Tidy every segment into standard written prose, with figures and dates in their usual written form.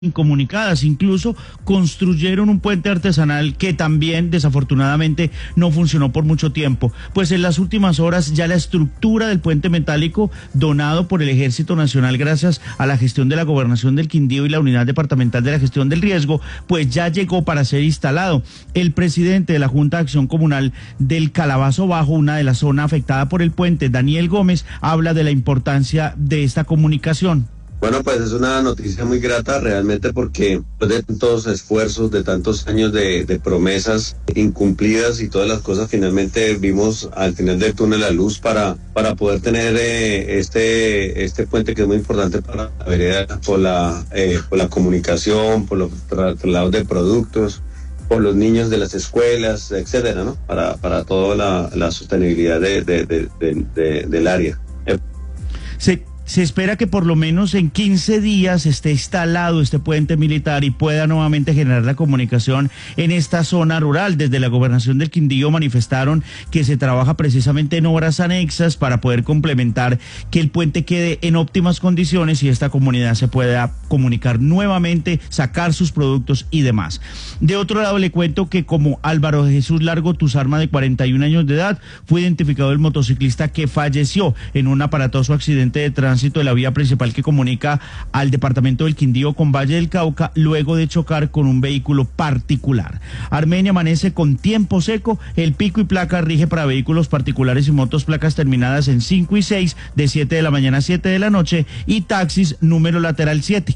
incomunicadas, incluso construyeron un puente artesanal que también desafortunadamente no funcionó por mucho tiempo, pues en las últimas horas ya la estructura del puente metálico donado por el Ejército Nacional gracias a la gestión de la Gobernación del Quindío y la Unidad Departamental de la Gestión del Riesgo, pues ya llegó para ser instalado. El presidente de la Junta de Acción Comunal del Calabazo Bajo, una de las zonas afectadas por el puente, Daniel Gómez, habla de la importancia de esta comunicación. Bueno, pues es una noticia muy grata realmente porque después de tantos esfuerzos, de tantos años de promesas incumplidas y todas las cosas, finalmente vimos al final del túnel la luz para poder tener este puente que es muy importante para la vereda, por la comunicación, por los traslados de productos, por los niños de las escuelas, etcétera, ¿no? Para toda la sostenibilidad del área. Se espera que por lo menos en 15 días esté instalado este puente militar y pueda nuevamente generar la comunicación en esta zona rural. Desde la Gobernación del Quindío manifestaron que se trabaja precisamente en obras anexas para poder complementar que el puente quede en óptimas condiciones y esta comunidad se pueda comunicar nuevamente, sacar sus productos y demás. De otro lado, le cuento que como Álvaro Jesús Largo Tuzarma, de 41 años de edad, fue identificado el motociclista que falleció en un aparatoso accidente de tránsito de la vía principal que comunica al departamento del Quindío con Valle del Cauca, luego de chocar con un vehículo particular. Armenia amanece con tiempo seco, el pico y placa rige para vehículos particulares y motos placas terminadas en 5 y 6, de 7 de la mañana a 7 de la noche, y taxis número lateral 7.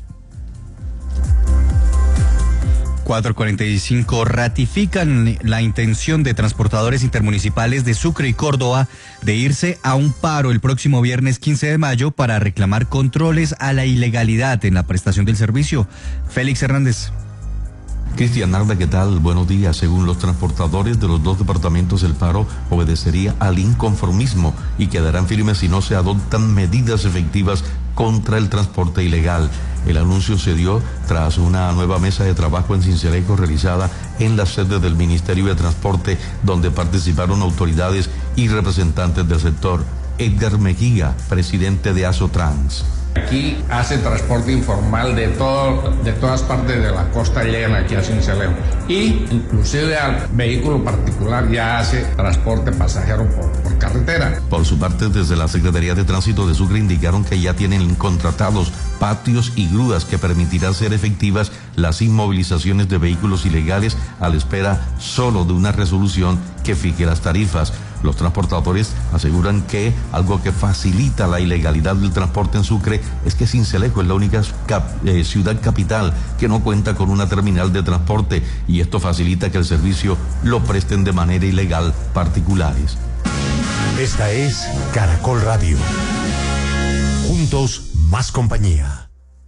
4:45, ratifican la intención de transportadores intermunicipales de Sucre y Córdoba de irse a un paro el próximo viernes 15 de mayo para reclamar controles a la ilegalidad en la prestación del servicio. Félix Hernández. Cristian Arda, ¿qué tal? Buenos días. Según los transportadores de los dos departamentos, el paro obedecería al inconformismo y quedarán firmes si no se adoptan medidas efectivas contra el transporte ilegal. El anuncio se dio tras una nueva mesa de trabajo en Sincelejo realizada en la sede del Ministerio de Transporte, donde participaron autoridades y representantes del sector. Edgar Mejía, presidente de Asotrans. Aquí hace transporte informal de todas partes de la costa, llegan aquí a Sincelejo. Y inclusive al vehículo particular ya hace transporte pasajero por carretera. Por su parte, desde la Secretaría de Tránsito de Sucre indicaron que ya tienen contratados patios y grúas que permitirán ser efectivas las inmovilizaciones de vehículos ilegales a la espera solo de una resolución que fije las tarifas. Los transportadores aseguran que algo que facilita la ilegalidad del transporte en Sucre es que Sincelejo es la única ciudad capital que no cuenta con una terminal de transporte, y esto facilita que el servicio lo presten de manera ilegal particulares. Esta es Caracol Radio. Juntos, más compañía.